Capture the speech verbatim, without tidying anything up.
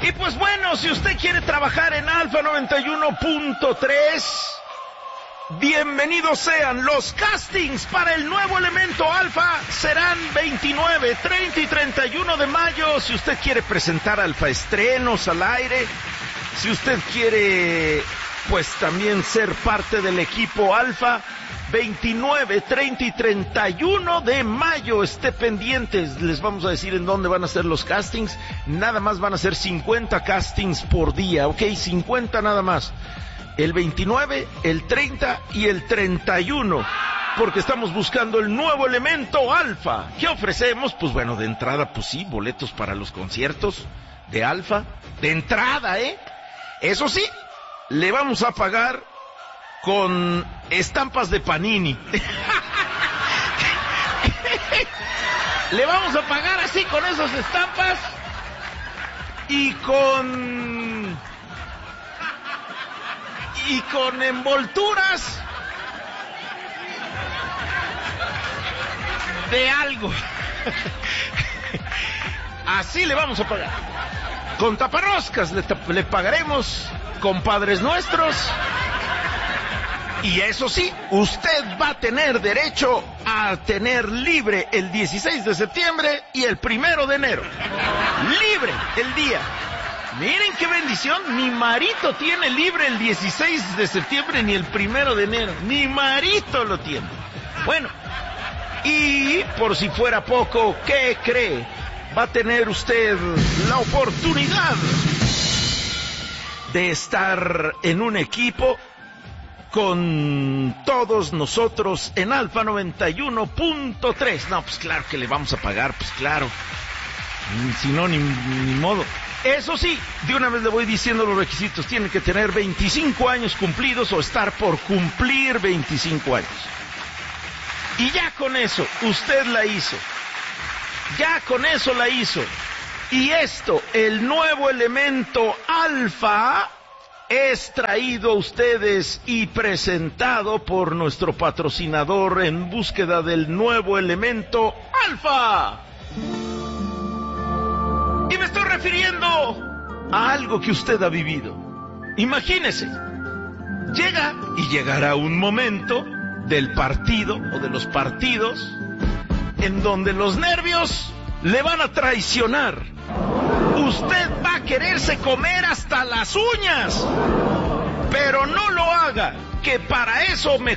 Y pues bueno, si usted quiere trabajar en Alfa noventa y uno punto tres, bienvenidos sean. Los castings para el nuevo elemento Alfa serán veintinueve, treinta y treinta y uno de mayo. Si usted quiere presentar Alfa estrenos al aire, si usted quiere pues también ser parte del equipo Alfa, veintinueve, treinta y treinta y uno de mayo, esté pendientes. Les vamos a decir en dónde van a ser los castings. Nada más van a ser cincuenta castings por día, ok, cincuenta nada más. El veintinueve, el treinta y el treinta y uno, porque estamos buscando el nuevo elemento Alfa. ¿Qué ofrecemos? Pues bueno, de entrada, pues sí, boletos para los conciertos de Alfa, de entrada, ¿eh? Eso sí, le vamos a pagar con estampas de Panini. Le vamos a pagar así con esas estampas y con y con envolturas de algo. Así le vamos a pagar. Con taparroscas le, le pagaremos, con Padres Nuestros. Y eso sí, usted va a tener derecho a tener libre el dieciséis de septiembre y el primero de enero. Libre el día. Miren qué bendición, ni Marito tiene libre el dieciséis de septiembre ni el primero de enero. Ni Marito lo tiene. Bueno, y por si fuera poco, ¿qué cree? Va a tener usted la oportunidad de estar en un equipo con todos nosotros en Alfa noventa y uno punto tres. No, pues claro que le vamos a pagar, pues claro. Si no, ni, ni modo. Eso sí, de una vez le voy diciendo los requisitos. Tiene que tener veinticinco años cumplidos o estar por cumplir veinticinco años. Y ya con eso, usted la hizo. Ya con eso la hizo. Y esto, el nuevo elemento Alfa, es traído a ustedes y presentado por nuestro patrocinador en búsqueda del nuevo elemento Alfa. Y me estoy refiriendo a algo que usted ha vivido. Imagínese, llega y llegará un momento del partido o de los partidos en donde los nervios le van a traicionar. Usted va a quererse comer hasta las uñas, pero no lo haga, que para eso me